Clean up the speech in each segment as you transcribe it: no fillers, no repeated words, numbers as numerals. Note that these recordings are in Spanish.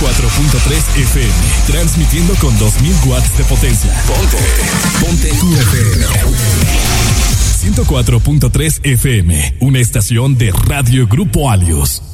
104.3 FM, transmitiendo con 2000 watts de potencia. Ponte tu FM. 104.3 FM, una estación de Radio Grupo Alios.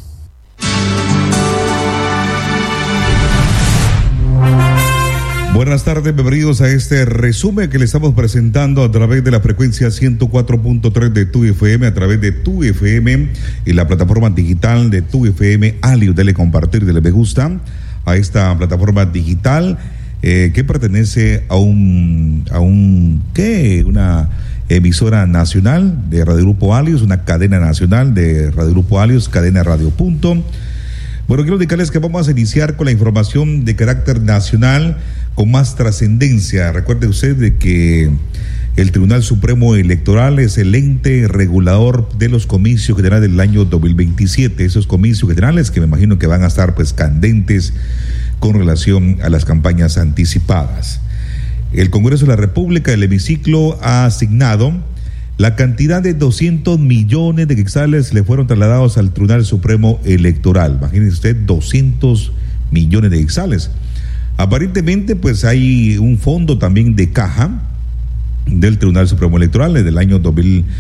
Buenas tardes, bienvenidos a este resumen que le estamos presentando a través de la frecuencia 104.3 de Tu FM, a través de Tu FM y la plataforma digital de Tu FM Alios. Dele compartir, dele me gusta a esta plataforma digital que pertenece a una emisora nacional de Radio Grupo Alios, una cadena nacional de Radio Grupo Alios, cadena Radio Punto. Bueno, quiero indicarles que vamos a iniciar con la información de carácter nacional con más trascendencia. Recuerde usted de que el Tribunal Supremo Electoral es el ente regulador de los comicios generales del año 2027. Esos comicios generales que me imagino que van a estar pues candentes con relación a las campañas anticipadas. El Congreso de la República, el hemiciclo, ha asignado la cantidad de 200 millones de quetzales le fueron trasladados al Tribunal Supremo Electoral. Imagínense usted, 200 millones de quetzales. Aparentemente, pues hay un fondo también de caja del Tribunal Supremo Electoral desde el año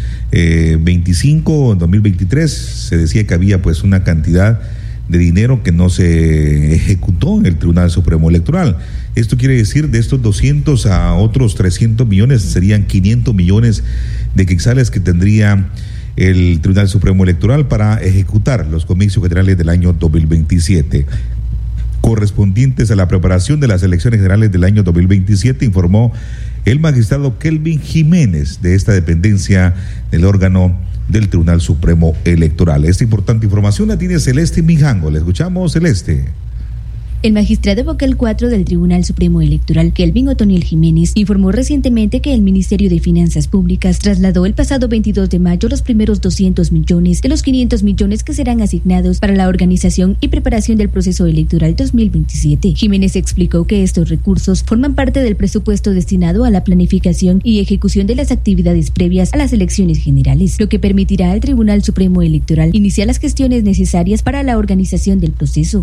2025, 2023. Se decía que había pues una cantidad de dinero que no se ejecutó en el Tribunal Supremo Electoral. Esto quiere decir, de estos 200 a otros 300 millones, serían 500 millones de quetzales que tendría el Tribunal Supremo Electoral para ejecutar los comicios generales del año 2027. Correspondientes a la preparación de las elecciones generales del año 2027, informó el magistrado Kelvin Jiménez de esta dependencia del órgano del Tribunal Supremo Electoral. Esta importante información la tiene Celeste Mijango. Le escuchamos, Celeste. El magistrado vocal 4 del Tribunal Supremo Electoral, Kelvin Otoniel Jiménez, informó recientemente que el Ministerio de Finanzas Públicas trasladó el pasado 22 de mayo los primeros 200 millones de los 500 millones que serán asignados para la organización y preparación del proceso electoral 2027. Jiménez explicó que estos recursos forman parte del presupuesto destinado a la planificación y ejecución de las actividades previas a las elecciones generales, lo que permitirá al Tribunal Supremo Electoral iniciar las gestiones necesarias para la organización del proceso.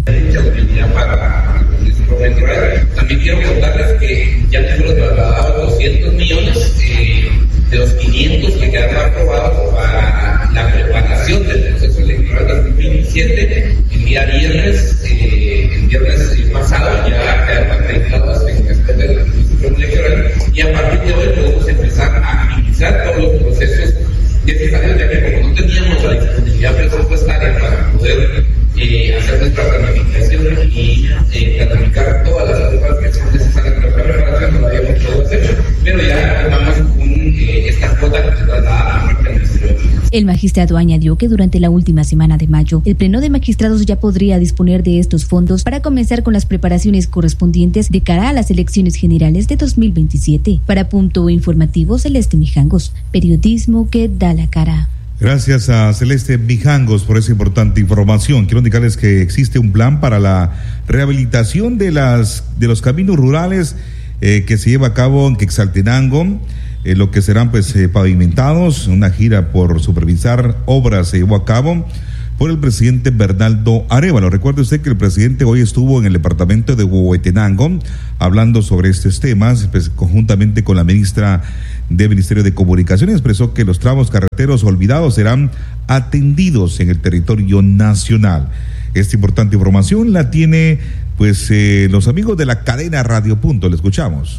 También quiero contarles que ya tenemos trasladados 200 millones de los 500 que quedaron aprobados para la preparación del proceso electoral 2027. El día viernes, pasado, ya quedaron acreditados en el Supremo Electoral, y a partir de hoy podemos empezar a agilizar todos los procesos necesarios, ya que como no teníamos la disponibilidad presupuestaria para poder hacer nuestra planificación y planificar todas las pruebas que son necesarias para la preparación, no lo habíamos podido hacer, pero ya vamos con esta cuota que se traslada a marca del Ministerio de Finanzas. El magistrado añadió que durante la última semana de mayo, el Pleno de Magistrados ya podría disponer de estos fondos para comenzar con las preparaciones correspondientes de cara a las elecciones generales de 2027. Para Punto Informativo, Celeste Mijangos, periodismo que da la cara. Gracias a Celeste Mijangos por esa importante información. Quiero indicarles que existe un plan para la rehabilitación de los caminos rurales que se lleva a cabo en Quetzaltenango, lo que serán pues pavimentados. Una gira por supervisar obras se llevó a cabo por el presidente Bernardo Arévalo. Recuerde usted que el presidente hoy estuvo en el departamento de Huehuetenango hablando sobre estos temas, pues, conjuntamente con la ministra del Ministerio de Comunicaciones. Expresó que los tramos carreteros olvidados serán atendidos en el territorio nacional. Esta importante información la tiene pues los amigos de la cadena Radio Punto. Le escuchamos.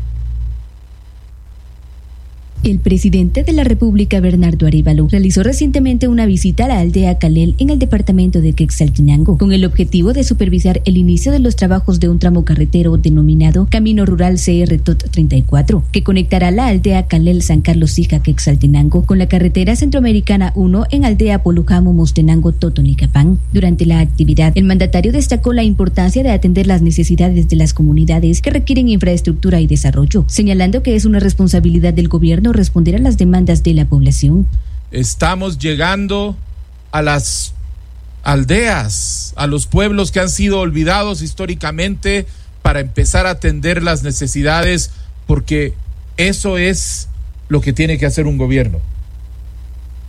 El presidente de la República, Bernardo Arévalo, realizó recientemente una visita a la aldea Calel en el departamento de Quetzaltenango, con el objetivo de supervisar el inicio de los trabajos de un tramo carretero denominado Camino Rural CR-TOT 34, que conectará la aldea Calel San Carlos Sija Quetzaltenango con la carretera centroamericana 1 en aldea Polujamo Mostenango Totonicapán. Durante la actividad, el mandatario destacó la importancia de atender las necesidades de las comunidades que requieren infraestructura y desarrollo, señalando que es una responsabilidad del gobierno responder a las demandas de la población. Estamos llegando a las aldeas, a los pueblos que han sido olvidados históricamente para empezar a atender las necesidades, porque eso es lo que tiene que hacer un gobierno.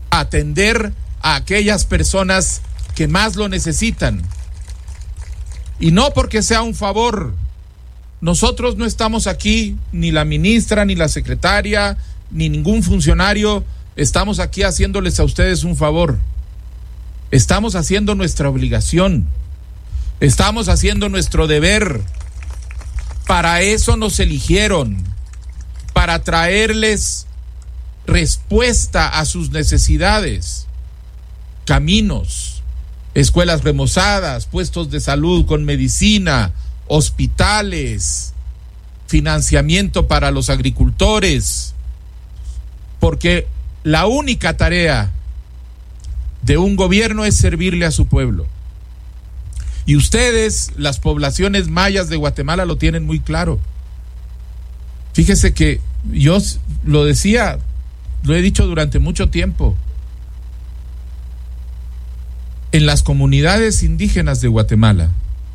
Atender a aquellas personas que más lo necesitan. Y no porque sea un favor. Nosotros no estamos aquí, ni la ministra, ni la secretaria, ni ningún funcionario, estamos aquí haciéndoles a ustedes un favor. Estamos haciendo nuestra obligación. Estamos haciendo nuestro deber. Para eso nos eligieron, para traerles respuesta a sus necesidades, caminos, escuelas remozadas, puestos de salud con medicina, hospitales, financiamiento para los agricultores, porque la única tarea de un gobierno es servirle a su pueblo. Y ustedes, las poblaciones mayas de Guatemala, lo tienen muy claro. Fíjese que yo lo decía, lo he dicho durante mucho tiempo. En las comunidades indígenas de Guatemala,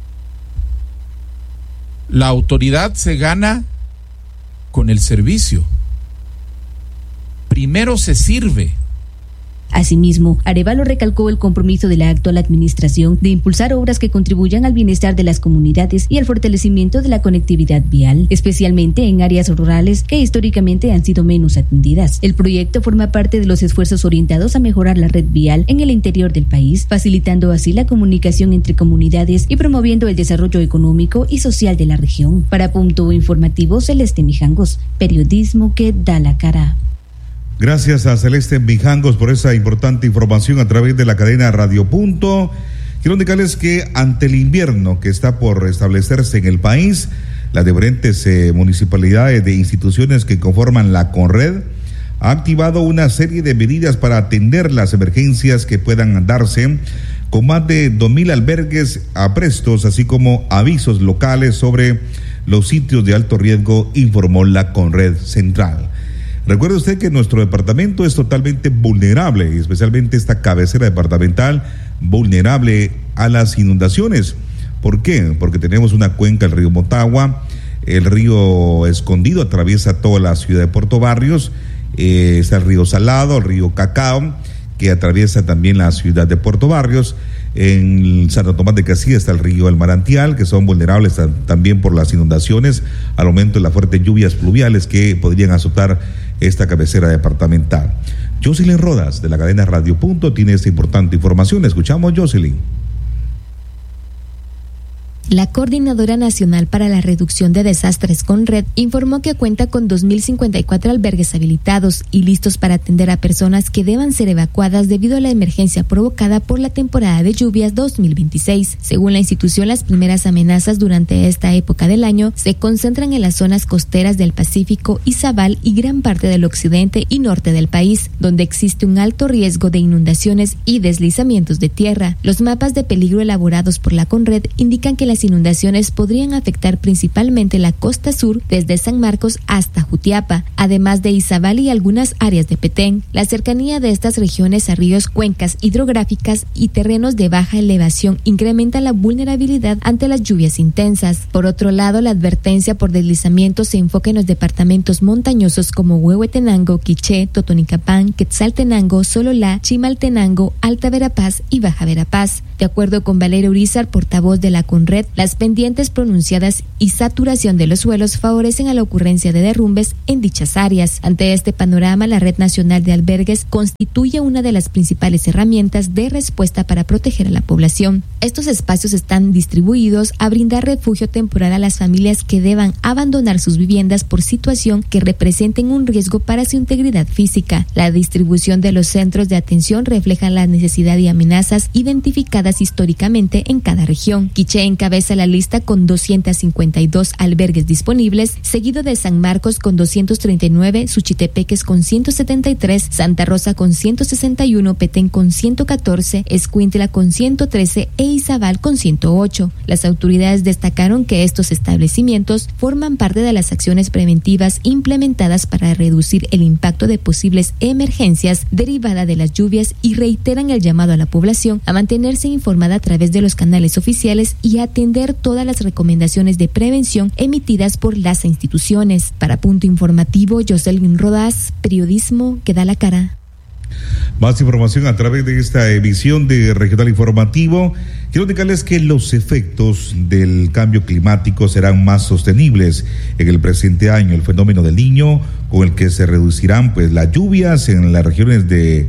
la autoridad se gana con el servicio. Primero se sirve. Asimismo, Arévalo recalcó el compromiso de la actual administración de impulsar obras que contribuyan al bienestar de las comunidades y al fortalecimiento de la conectividad vial, especialmente en áreas rurales que históricamente han sido menos atendidas. El proyecto forma parte de los esfuerzos orientados a mejorar la red vial en el interior del país, facilitando así la comunicación entre comunidades y promoviendo el desarrollo económico y social de la región. Para Punto Informativo, Celeste Mijangos, periodismo que da la cara. Gracias a Celeste Mijangos por esa importante información a través de la cadena Radio Punto. Quiero indicarles que ante el invierno que está por establecerse en el país, las diferentes municipalidades de instituciones que conforman la CONRED ha activado una serie de medidas para atender las emergencias que puedan darse, con más de 2,000 albergues a prestos, así como avisos locales sobre los sitios de alto riesgo, informó la CONRED Central. Recuerde usted que nuestro departamento es totalmente vulnerable, y especialmente esta cabecera departamental, vulnerable a las inundaciones. ¿Por qué? Porque tenemos una cuenca, el río Motagua, el río Escondido atraviesa toda la ciudad de Puerto Barrios, está el río Salado, el río Cacao, que atraviesa también la ciudad de Puerto Barrios. En Santo Tomás de Casilla está el río El Manantial, que son vulnerables también por las inundaciones al aumento de las fuertes lluvias pluviales que podrían azotar esta cabecera departamental. Jocelyn Rodas, de la cadena Radio Punto, tiene esta importante información. Escuchamos, Jocelyn. La Coordinadora Nacional para la Reducción de Desastres, CONRED, informó que cuenta con 2,054 albergues habilitados y listos para atender a personas que deban ser evacuadas debido a la emergencia provocada por la temporada de lluvias 2026. Según la institución, las primeras amenazas durante esta época del año se concentran en las zonas costeras del Pacífico, Izabal y gran parte del occidente y norte del país, donde existe un alto riesgo de inundaciones y deslizamientos de tierra. Los mapas de peligro elaborados por la CONRED indican que las inundaciones podrían afectar principalmente la costa sur desde San Marcos hasta Jutiapa, además de Izabal y algunas áreas de Petén. La cercanía de estas regiones a ríos, cuencas hidrográficas y terrenos de baja elevación incrementa la vulnerabilidad ante las lluvias intensas. Por otro lado, la advertencia por deslizamientos se enfoca en los departamentos montañosos como Huehuetenango, Quiché, Totonicapán, Quetzaltenango, Sololá, Chimaltenango, Alta Verapaz y Baja Verapaz. De acuerdo con Valerio Urizar, portavoz de la CONRED, las pendientes pronunciadas y saturación de los suelos favorecen a la ocurrencia de derrumbes en dichas áreas. Ante este panorama, la Red Nacional de Albergues constituye una de las principales herramientas de respuesta para proteger a la población. Estos espacios están distribuidos a brindar refugio temporal a las familias que deban abandonar sus viviendas por situación que representen un riesgo para su integridad física. La distribución de los centros de atención refleja la necesidad y amenazas identificadas históricamente en cada región. Quiché encabeza la lista con 252 albergues disponibles, seguido de San Marcos con 239, Suchitepeques con 173, Santa Rosa con 161, Petén con 114, Escuintla con 113 e Izabal con 108. Las autoridades destacaron que estos establecimientos forman parte de las acciones preventivas implementadas para reducir el impacto de posibles emergencias derivada de las lluvias y reiteran el llamado a la población a mantenerse informada a través de los canales oficiales y atender todas las recomendaciones de prevención emitidas por las instituciones. Para Punto Informativo, Jocelyn Rodas, periodismo que da la cara. Más información a través de esta emisión de Regional Informativo. Quiero indicarles que los efectos del cambio climático serán más sostenibles en el presente año. El fenómeno del Niño, con el que se reducirán pues las lluvias en las regiones del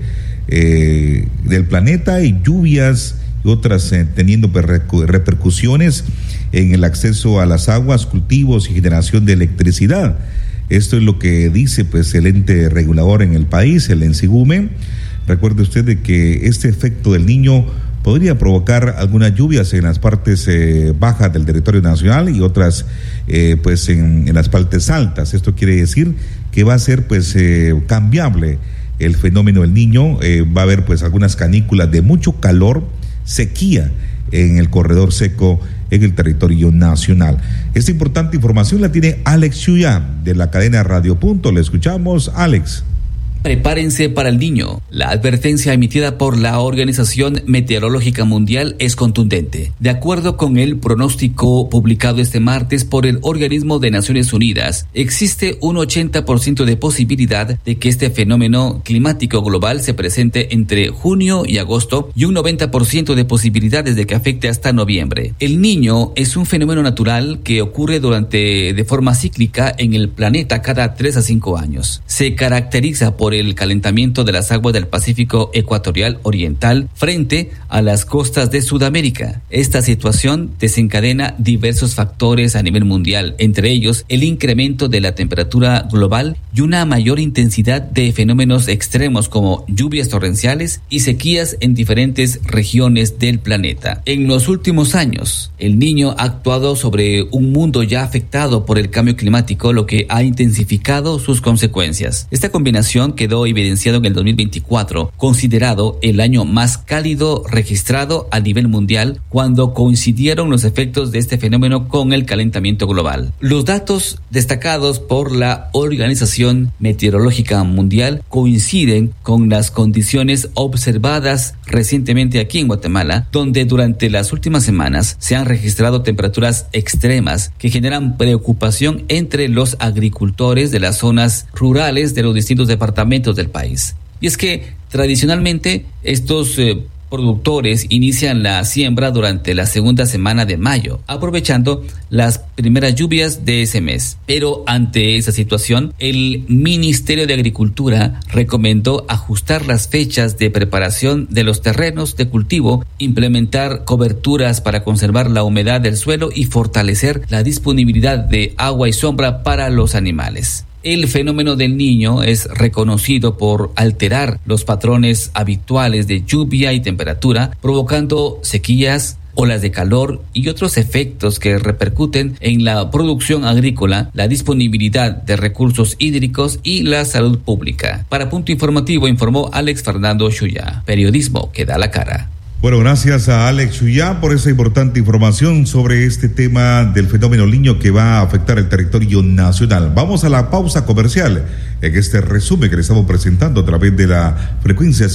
planeta, y lluvias y otras teniendo repercusiones en el acceso a las aguas, cultivos y generación de electricidad. Esto es lo que dice pues el ente regulador en el país, el ENSIGUME. Recuerde usted de que este efecto del Niño podría provocar algunas lluvias en las partes bajas del territorio nacional y otras pues en las partes altas. Esto quiere decir que va a ser pues cambiable el fenómeno del Niño. Va a haber pues algunas canículas de mucho calor, sequía en el corredor seco en el territorio nacional. Esta importante información la tiene Alex Chuyá de la cadena Radio Punto. Le escuchamos, Alex. Prepárense para el Niño. La advertencia emitida por la Organización Meteorológica Mundial es contundente. De acuerdo con el pronóstico publicado este martes por el Organismo de Naciones Unidas, existe un 80% de posibilidad de que este fenómeno climático global se presente entre junio y agosto y un 90% de posibilidades de que afecte hasta noviembre. El Niño es un fenómeno natural que ocurre de forma cíclica en el planeta cada 3 a 5 años. Se caracteriza por el calentamiento de las aguas del Pacífico Ecuatorial Oriental frente a las costas de Sudamérica. Esta situación desencadena diversos factores a nivel mundial, entre ellos el incremento de la temperatura global y una mayor intensidad de fenómenos extremos como lluvias torrenciales y sequías en diferentes regiones del planeta. En los últimos años, el Niño ha actuado sobre un mundo ya afectado por el cambio climático, lo que ha intensificado sus consecuencias. Esta combinación quedó evidenciado en el 2024, considerado el año más cálido registrado a nivel mundial, cuando coincidieron los efectos de este fenómeno con el calentamiento global. Los datos destacados por la Organización Meteorológica Mundial coinciden con las condiciones observadas recientemente aquí en Guatemala, donde durante las últimas semanas se han registrado temperaturas extremas que generan preocupación entre los agricultores de las zonas rurales de los distintos departamentos del país. Y es que tradicionalmente estos productores inician la siembra durante la segunda semana de mayo, aprovechando las primeras lluvias de ese mes. Pero ante esa situación, el Ministerio de Agricultura recomendó ajustar las fechas de preparación de los terrenos de cultivo, implementar coberturas para conservar la humedad del suelo y fortalecer la disponibilidad de agua y sombra para los animales. El fenómeno del Niño es reconocido por alterar los patrones habituales de lluvia y temperatura, provocando sequías, olas de calor y otros efectos que repercuten en la producción agrícola, la disponibilidad de recursos hídricos y la salud pública. Para Punto Informativo informó Alex Fernando Chuyá. Periodismo que da la cara. Bueno, gracias a Alex Chuyá por esa importante información sobre este tema del fenómeno Niño que va a afectar el territorio nacional. Vamos a la pausa comercial en este resumen que le estamos presentando a través de la frecuencia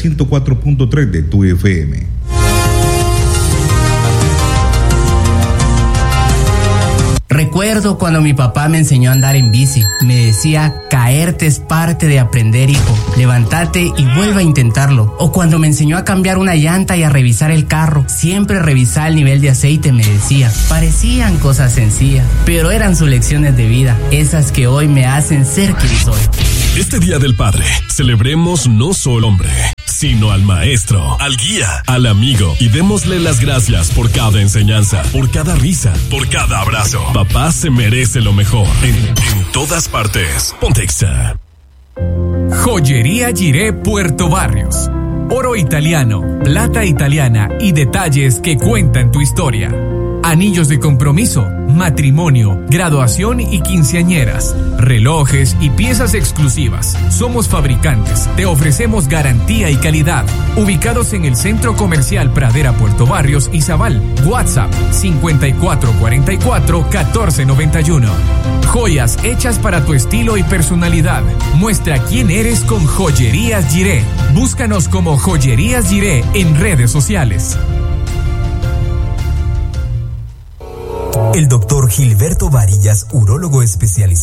104.3 de tu FM. Recuerdo cuando mi papá me enseñó a andar en bici. Me decía, caerte es parte de aprender, hijo. Levántate y vuelve a intentarlo. O cuando me enseñó a cambiar una llanta y a revisar el carro. Siempre revisa el nivel de aceite, me decía. Parecían cosas sencillas, pero eran sus lecciones de vida. Esas que hoy me hacen ser quien soy. Este Día del Padre, celebremos no solo al hombre, sino al maestro, al guía, al amigo, y démosle las gracias por cada enseñanza, por cada risa, por cada abrazo. Papá se merece lo mejor en todas partes. Ponte Exa. Joyería Giré Puerto Barrios. Oro italiano, plata italiana y detalles que cuentan tu historia. Anillos de compromiso, matrimonio, graduación y quinceañeras, relojes y piezas exclusivas. Somos fabricantes, te ofrecemos garantía y calidad. Ubicados en el Centro Comercial Pradera Puerto Barrios y Zabal. WhatsApp 5444-1491. Joyas hechas para tu estilo y personalidad. Muestra quién eres con Joyerías Giré. Búscanos como Joyerías Giré en redes sociales. El doctor Gilberto Varillas, urólogo especializado